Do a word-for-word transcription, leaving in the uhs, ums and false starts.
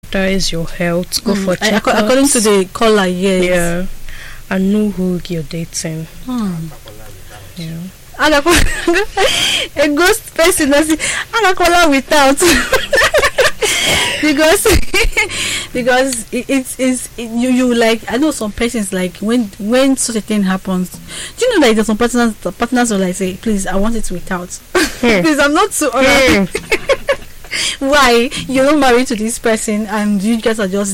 prioritize your health. Go Mm, for I- checkups. acco- according to the caller, yes. Yeah, and know who you're dating. Hmm. Yeah. Agakola- a ghost person does it. Agakola without. because because it, it's it's it, you you like I know some persons like when when such a thing happens, do you know that there's some partners partners will like say, please, I want it without. Please, I'm not so. Why you're not married to this person and you guys are just